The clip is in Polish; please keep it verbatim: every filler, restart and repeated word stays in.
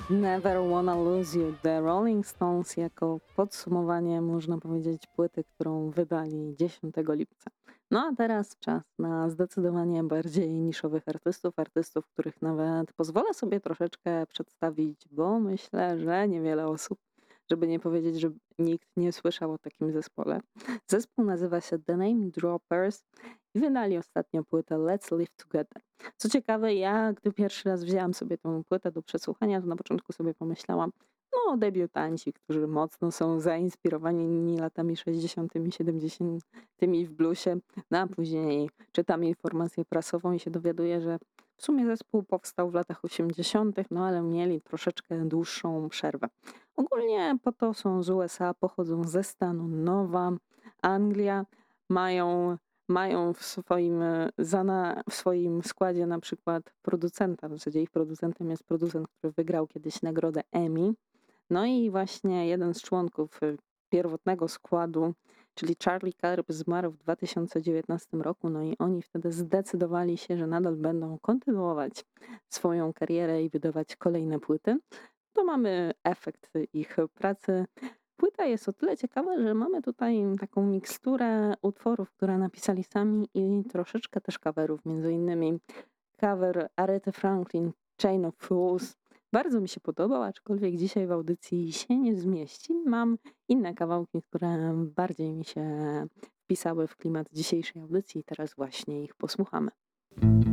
Never Wanna Lose You, The Rolling Stones jako podsumowanie, można powiedzieć, płyty, którą wydali dziesiątego lipca. No a teraz czas na zdecydowanie bardziej niszowych artystów, artystów, których nawet pozwolę sobie troszeczkę przedstawić, bo myślę, że niewiele osób, żeby nie powiedzieć, że nikt nie słyszał o takim zespole. Zespół nazywa się The Name Droppers i wydali ostatnio płytę Let's Live Together. Co ciekawe, ja gdy pierwszy raz wzięłam sobie tę płytę do przesłuchania, to na początku sobie pomyślałam, no debiutanci, którzy mocno są zainspirowani latami sześćdziesiątymi, siedemdziesiątymi w bluesie, no a później czytam informację prasową i się dowiaduję, że w sumie zespół powstał w latach osiemdziesiątych, no ale mieli troszeczkę dłuższą przerwę. Ogólnie po to są z U S A, pochodzą ze stanu Nowa Anglia, mają mają w swoim, e, zana w swoim składzie na przykład producenta, w zasadzie ich producentem jest producent, który wygrał kiedyś nagrodę Emmy. No i właśnie jeden z członków y, pierwotnego składu, czyli Charlie Karp, zmarł w dwa tysiące dziewiętnastym roku, no i oni wtedy zdecydowali się, że nadal będą kontynuować swoją karierę i wydawać kolejne płyty. To mamy efekt ich pracy. Płyta jest o tyle ciekawa, że mamy tutaj taką miksturę utworów, które napisali sami i troszeczkę też coverów, między innymi cover Arethy Franklin, Chain of Fools. Bardzo mi się podobał, aczkolwiek dzisiaj w audycji się nie zmieści. Mam inne kawałki, które bardziej mi się wpisały w klimat dzisiejszej audycji i teraz właśnie ich posłuchamy.